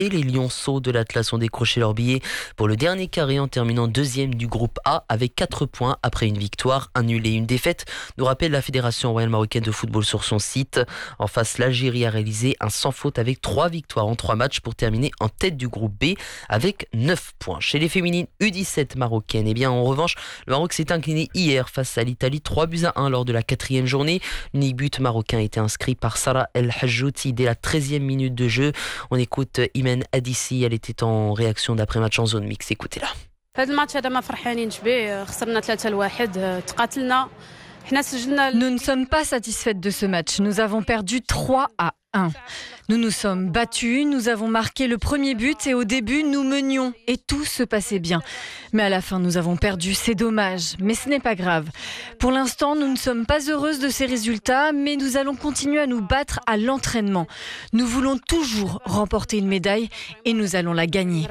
et les Lionceaux de l'Atlas ont décroché leur billet pour le dernier carré en terminant deuxième du groupe A avec 4 points après une victoire, un nul et une défaite, nous rappelle la Fédération royale marocaine de football sur son site. En face, l'Algérie a réalisé un sans faute avec 3 victoires en 3 matchs pour terminer en tête du groupe B avec 9 points. Chez les féminines U17 marocaines, en revanche, le Maroc s'est incliné hier face à l'Italie 3-1 lors de la 4e journée. L'unique but marocain a été inscrit par Sarah El Hajouti dès la 13e minute de jeu. On écoute Imen Adissi, elle était en réaction d'après-match en zone mixte. Écoutez-la. Nous ne sommes pas satisfaites de ce match. Nous avons perdu 3-1. Nous nous sommes battus, nous avons marqué le premier but et au début nous menions et tout se passait bien. Mais à la fin nous avons perdu, c'est dommage, mais ce n'est pas grave. Pour l'instant nous ne sommes pas heureuses de ces résultats, mais nous allons continuer à nous battre à l'entraînement. Nous voulons toujours remporter une médaille et nous allons la gagner.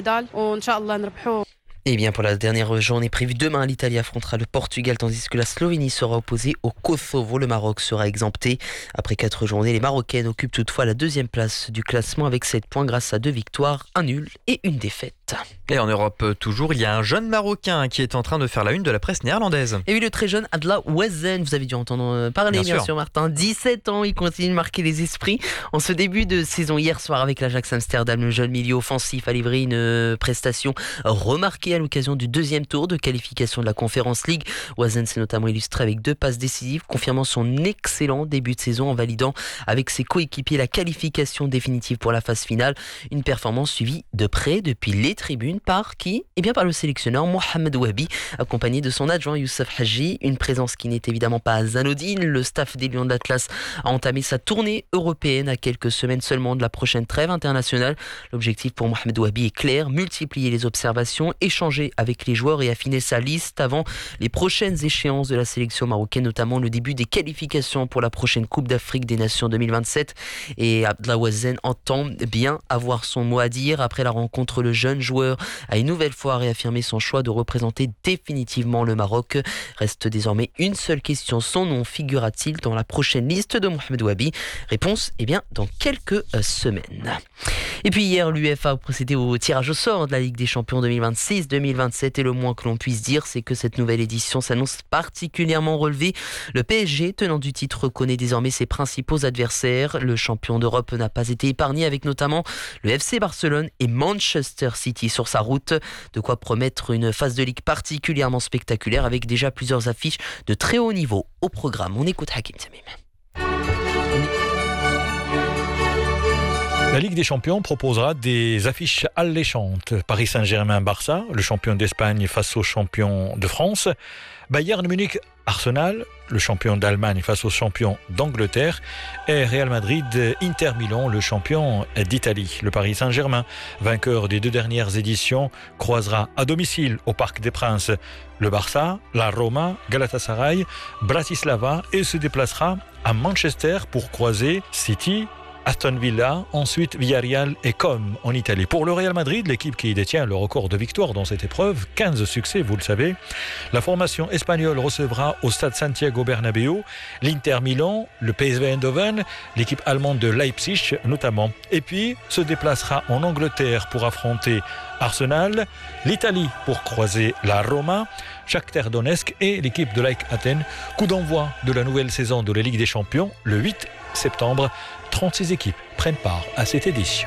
Et bien pour la dernière journée prévue demain, l'Italie affrontera le Portugal tandis que la Slovénie sera opposée au Kosovo. Le Maroc sera exempté. Après 4 journées, les Marocaines occupent toutefois la 2e place du classement avec 7 points grâce à 2 victoires, un nul et une défaite. Et en Europe toujours, il y a un jeune Marocain qui est en train de faire la une de la presse néerlandaise. Et oui, le très jeune Adla Ouazen, vous avez dû entendre parler bien sûr Martin, 17 ans, il continue de marquer les esprits. En ce début de saison hier soir avec l'Ajax Amsterdam, le jeune milieu offensif a livré une prestation remarquée à l'occasion du 2e tour de qualification de la Conference League. Ouazen s'est notamment illustré avec 2 passes décisives, confirmant son excellent début de saison en validant avec ses coéquipiers la qualification définitive pour la phase finale. Une performance suivie de près depuis les tribunes par qui ? Eh bien par le sélectionneur Mohamed Wahabi, accompagné de son adjoint Youssef Hadji. Une présence qui n'est évidemment pas anodine. Le staff des Lions de l'Atlas a entamé sa tournée européenne à quelques semaines seulement de la prochaine trêve internationale. L'objectif pour Mohamed Wahabi est clair, multiplier les observations, échanger avec les joueurs et affiner sa liste avant les prochaines échéances de la sélection marocaine, notamment le début des qualifications pour la prochaine Coupe d'Afrique des Nations 2027. Et Adla Ouazen entend bien avoir son mot à dire. Après la rencontre, le jeune joueur a une nouvelle fois réaffirmé son choix de représenter définitivement le Maroc. Reste désormais une seule question, son nom figurera-t-il dans la prochaine liste de Mohamed Wahabi ? Réponse, dans quelques semaines. Et puis hier, l'UEFA a procédé au tirage au sort de la Ligue des Champions 2026-2027 et le moins que l'on puisse dire, c'est que cette nouvelle édition s'annonce particulièrement relevée. Le PSG, tenant du titre, connaît désormais ses principaux adversaires. Le champion d'Europe n'a pas été épargné avec notamment le FC Barcelone et Manchester City sur sa route. De quoi promettre une phase de ligue particulièrement spectaculaire avec déjà plusieurs affiches de très haut niveau au programme. On écoute Hakim Tamim. La Ligue des Champions proposera des affiches alléchantes. Paris Saint-Germain-Barça, le champion d'Espagne face au champion de France. Bayern Munich-Arsenal, le champion d'Allemagne face au champion d'Angleterre. Et Real Madrid-Inter Milan, le champion d'Italie. Le Paris Saint-Germain, vainqueur des 2 dernières éditions, croisera à domicile au Parc des Princes le Barça, la Roma, Galatasaray, Bratislava et se déplacera à Manchester pour croiser City, Aston Villa, ensuite Villarreal et Com en Italie. Pour le Real Madrid, l'équipe qui détient le record de victoires dans cette épreuve, 15 succès, vous le savez. La formation espagnole recevra au stade Santiago Bernabéu l'Inter Milan, le PSV Eindhoven, l'équipe allemande de Leipzig notamment. Et puis se déplacera en Angleterre pour affronter Arsenal, l'Italie pour croiser la Roma, Shakhtar Donetsk et l'équipe de l'AEK Athènes. Coup d'envoi de la nouvelle saison de la Ligue des Champions le 8 septembre. 36 équipes prennent part à cette édition.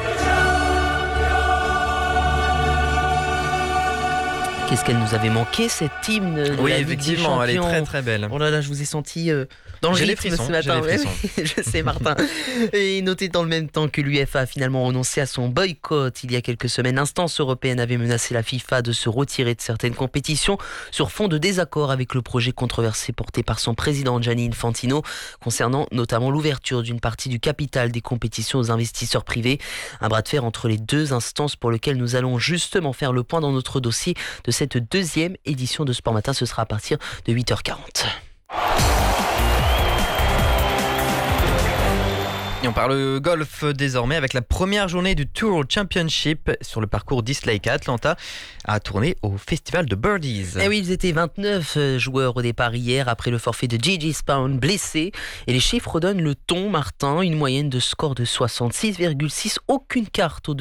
Qu'est-ce qu'elle nous avait manqué, cette hymne de la Ligue des Champions. Oui, effectivement, elle est très très belle. Oh là là, je vous ai senti dans le rythme ce matin. Je sais, Martin. Et notez dans le même temps que l'UEFA a finalement renoncé à son boycott. Il y a quelques semaines, l'instance européenne avait menacé la FIFA de se retirer de certaines compétitions sur fond de désaccord avec le projet controversé porté par son président Gianni Infantino, concernant notamment l'ouverture d'une partie du capital des compétitions aux investisseurs privés. Un bras de fer entre les 2 instances pour lequel nous allons justement faire le point dans notre dossier de cette 2e édition de Sport Matin. Ce sera à partir de 8h40. Et on on parle golf désormais avec la première journée du Tour Championship sur le parcours d'East Lake à Atlanta a tourné au festival de Birdies. Et oui, ils étaient 29 joueurs au départ hier après le forfait de Gigi Spaun blessé. Et les chiffres donnent le ton, Martin, une moyenne de score de 66,6, aucune carte au